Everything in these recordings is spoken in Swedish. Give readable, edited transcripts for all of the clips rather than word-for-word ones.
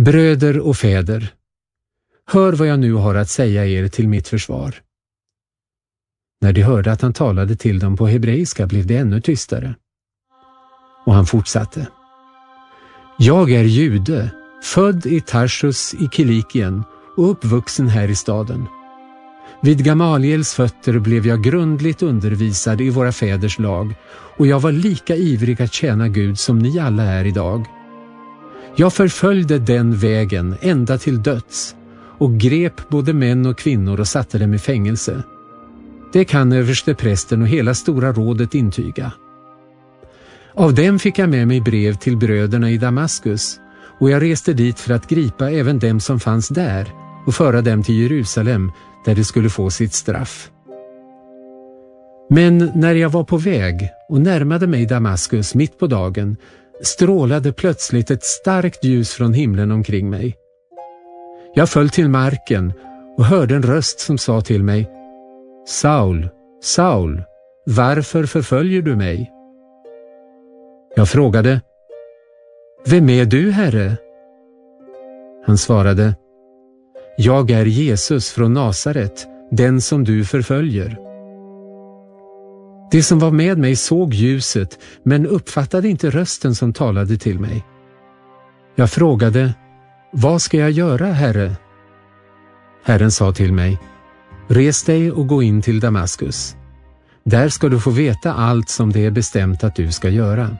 Bröder och fäder, hör vad jag nu har att säga er till mitt försvar. När de hörde att han talade till dem på hebreiska blev det ännu tystare. Och han fortsatte. Jag är jude, född i Tarsus i Kilikien och uppvuxen här i staden. Vid Gamaliels fötter blev jag grundligt undervisad i våra fäders lag och jag var lika ivrig att tjäna Gud som ni alla är idag. Jag förföljde den vägen ända till döds och grep både män och kvinnor och satte dem i fängelse. Det kan översteprästen och hela stora rådet intyga. Av dem fick jag med mig brev till bröderna i Damaskus och jag reste dit för att gripa även dem som fanns där och föra dem till Jerusalem där de skulle få sitt straff. Men när jag var på väg och närmade mig Damaskus mitt på dagen strålade plötsligt ett starkt ljus från himlen omkring mig. Jag föll till marken och hörde en röst som sa till mig: Saul, Saul, varför förföljer du mig? Jag frågade: Vem är du, Herre? Han svarade: Jag är Jesus från Nasaret, den som du förföljer. De som var med mig såg ljuset men uppfattade inte rösten som talade till mig. Jag frågade: Vad ska jag göra, Herre? Herren sa till mig: Res dig och gå in till Damaskus. Där ska du få veta allt som det är bestämt att du ska göra.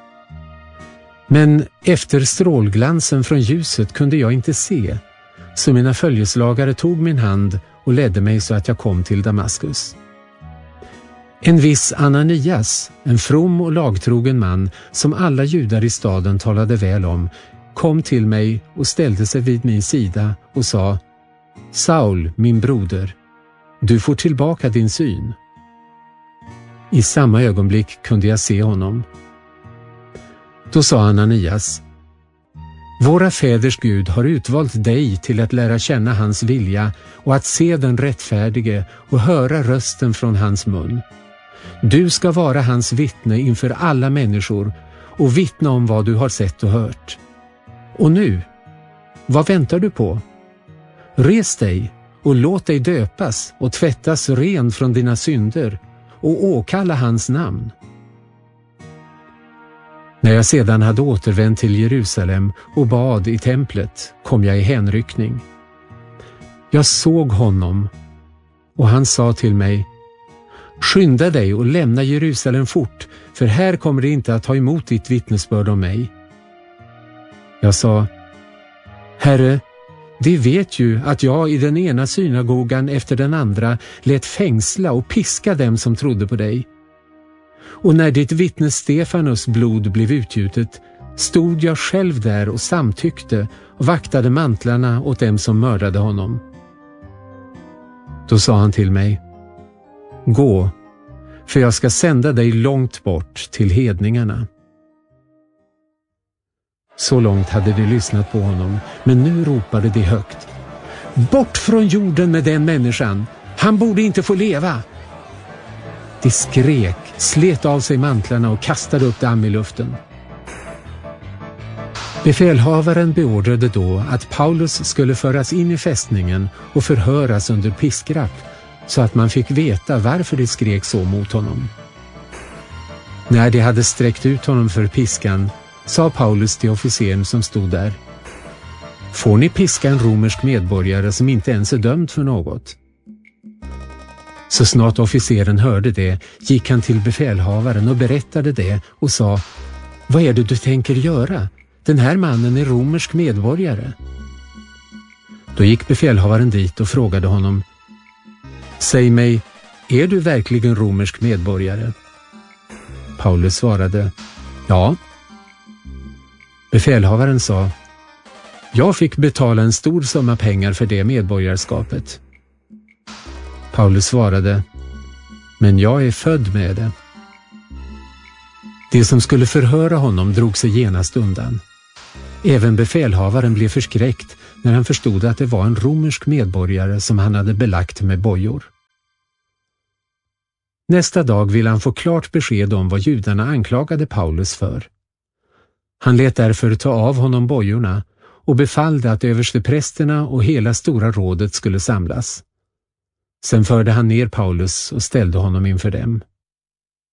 Men efter strålglansen från ljuset kunde jag inte se, så mina följeslagare tog min hand och ledde mig så att jag kom till Damaskus. En viss Ananias, en from och lagtrogen man som alla judar i staden talade väl om, kom till mig och ställde sig vid min sida och sa: Saul, min broder, du får tillbaka din syn. I samma ögonblick kunde jag se honom. Då sa Ananias: Våra fäders Gud har utvalt dig till att lära känna hans vilja och att se den rättfärdige och höra rösten från hans mun. Du ska vara hans vittne inför alla människor och vittna om vad du har sett och hört. Och nu, vad väntar du på? Res dig och låt dig döpas och tvättas ren från dina synder och åkalla hans namn. När jag sedan hade återvänt till Jerusalem och bad i templet kom jag i hänryckning. Jag såg honom och han sa till mig: Skynda dig och lämna Jerusalem fort, för här kommer det inte att ta emot ditt vittnesbörd om mig. Jag sa: Herre, de vet ju att jag i den ena synagogan efter den andra lät fängsla och piska dem som trodde på dig. Och när ditt vittne Stefanus blod blev utgjutet stod jag själv där och samtyckte och vaktade mantlarna åt dem som mördade honom. Då sa han till mig: Gå, för jag ska sända dig långt bort till hedningarna. Så långt hade de lyssnat på honom, men nu ropade de högt: Bort från jorden med den människan! Han borde inte få leva! De skrek, slet av sig mantlarna och kastade upp dem i luften. Befälhavaren beordrade då att Paulus skulle föras in i fästningen och förhöras under piskrapp, så att man fick veta varför de skrek så mot honom. När de hade sträckt ut honom för piskan sa Paulus till officeren som stod där: Får ni piska en romersk medborgare som inte ens är dömd för något? Så snart officeren hörde det gick han till befälhavaren och berättade det och sa: Vad är det du tänker göra? Den här mannen är romersk medborgare. Då gick befälhavaren dit och frågade honom: Säg mig, är du verkligen romersk medborgare? Paulus svarade: Ja. Befälhavaren sa: Jag fick betala en stor summa pengar för det medborgarskapet. Paulus svarade: Men jag är född med det. De som skulle förhöra honom drog sig genast undan. Även befälhavaren blev förskräckt när han förstod att det var en romersk medborgare som han hade belagt med bojor. Nästa dag ville han få klart besked om vad judarna anklagade Paulus för. Han lät därför ta av honom bojorna och befallde att översteprästerna och hela stora rådet skulle samlas. Sen förde han ner Paulus och ställde honom inför dem.